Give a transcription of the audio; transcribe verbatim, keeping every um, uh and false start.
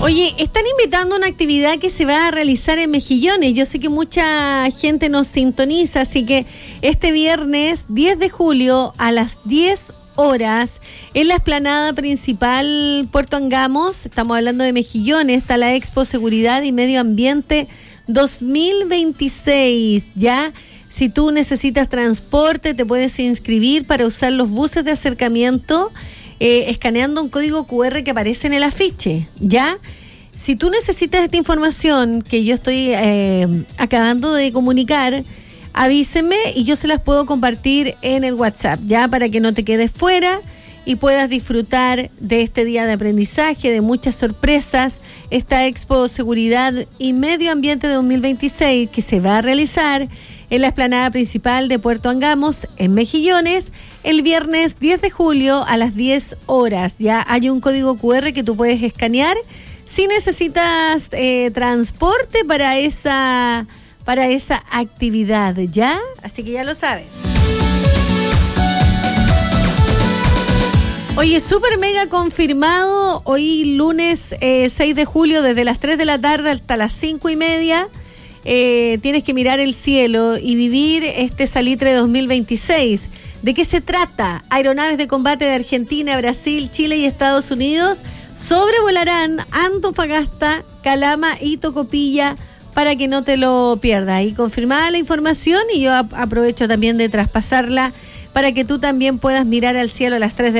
Oye, están invitando a una actividad que se va a realizar en Mejillones. Yo sé que mucha gente nos sintoniza, así que este viernes diez de julio a las diez horas en la explanada principal Puerto Angamos, estamos hablando de Mejillones, está la Expo Seguridad y Medio Ambiente dos mil veintiséis, ¿ya? Si tú necesitas transporte, te puedes inscribir para usar los buses de acercamiento eh, escaneando un código cu erre que aparece en el afiche, ¿ya? Si tú necesitas esta información que yo estoy eh, acabando de comunicar, avíseme y yo se las puedo compartir en el WhatsApp, ¿ya? Para que no te quedes fuera y puedas disfrutar de este día de aprendizaje, de muchas sorpresas, esta Expo Seguridad y Medio Ambiente de dos mil veintiséis que se va a realizar en la explanada principal de Puerto Angamos, en Mejillones, el viernes diez de julio a las diez horas. Ya hay un código cu erre que tú puedes escanear si necesitas eh, transporte para esa, para esa actividad, ¿ya? Así que ya lo sabes. Oye, súper mega confirmado, hoy lunes eh, seis de julio, desde las tres de la tarde hasta las cinco y media, eh, tienes que mirar el cielo y vivir este Salitre dos mil veintiséis. ¿De qué se trata? Aeronaves de combate de Argentina, Brasil, Chile y Estados Unidos sobrevolarán Antofagasta, Calama y Tocopilla para que no te lo pierdas. Y confirmada la información, y yo aprovecho también de traspasarla para que tú también puedas mirar al cielo a las tres de